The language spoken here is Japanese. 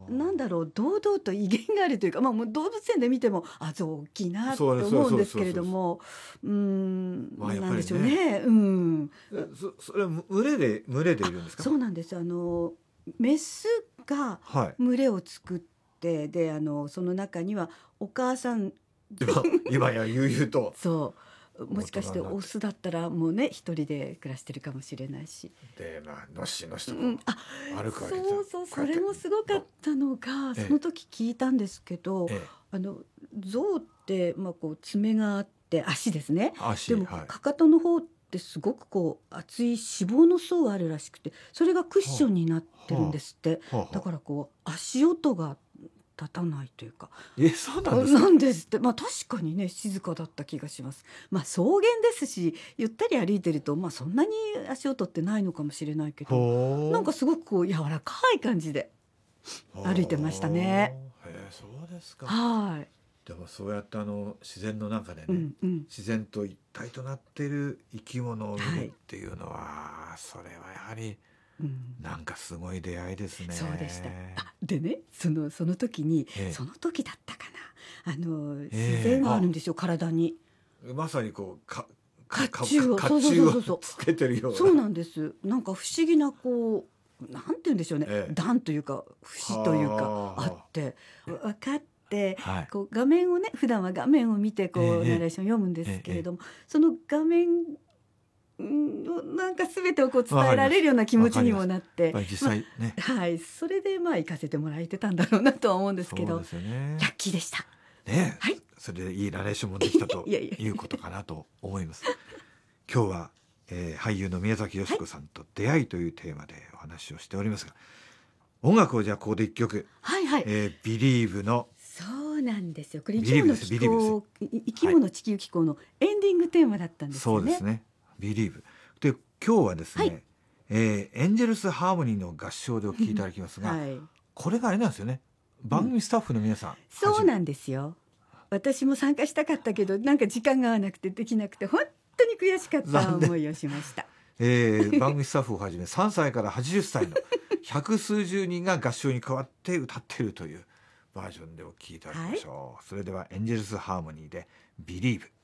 なんだろう、堂々と威厳があるというか、もう動物園で見ても象大きいなって思うんですけれども、 やっぱりねなんでしょうね。 それは群れでいるんですか？ そうなんです。メスがはい。 群れを作って、でその中にはお母さん今や悠々とそうもしかして大人になってオスだったらもうね一人で暮らしてるかもしれないし、 でのしのしとこううん、 歩くわけですよ。 そうそう、そこうやってれもすごかったのが、 ええその時聞いたんですけど、 ええ象って、こう爪があって足ですね。でもはい。 かかとの方ってすごくこう厚い脂肪の層があるらしくて、それがクッションになってるんですって。 はあはあだからこう足音が立たないというか、 そうなんですか？ なんですって。確かにね静かだった気がします。草原ですし、ゆったり歩いてるとそんなに足音ってないのかもしれないけど、なんかすごくこう柔らかい感じで歩いてましたね。 そうですか。 はい。 でもそうやって自然の中でね、 うんうん。 自然と一体となっている生き物を見はいるっていうのは、それはやはりうんなんかすごい出会いですね。 そうでした。でね、その時に、 ええその時だったかな、 ええ自然があるんですよ、体に。 まさにこう甲甲冑を、 甲そうそう冑をそうそうつけてるような。 そうなんです。なんか不思議なこう、なんて言うんでしょうね、 ええ段というか節というかあって分かって、 はいこう画面をね、普段は画面を見てこうええナレーション読むんですけれども、その画面なんか全てをこう伝えられるような気持ちにもなって、 やっぱり実際ね、 はい、それで行かせてもらえてたんだろうなとは思うんですけど、 そうですよね。 ラッキーでした。 ね、 はいそれでいいナレーションもできたといやいやいうことかなと思います。今日は、俳優の宮崎美子さんと出会いというテーマでお話をしておりますが、音楽をじゃあここで一曲、 はいはい、 ビリーブのそうなんですよ。これビリーブです生き物地球気候のエンディングテーマだったんですよね。 そうですね、ビリーブで今日はですね、 はいエンジェルスハーモニーの合唱でお聴きいただきますが、 はい、 これがあれなんですよね、番組スタッフの皆さん、 そうなんですよ。私も参加したかったけど、なんか時間が合わなくてできなくて、本当に悔しかった思いをしました。 番組スタッフをはじめ3歳から80歳の百数十人が合唱に加わって歌っているというバージョンでお聴きいただきましょう。それではエンジェルスハーモニーでビリーブ。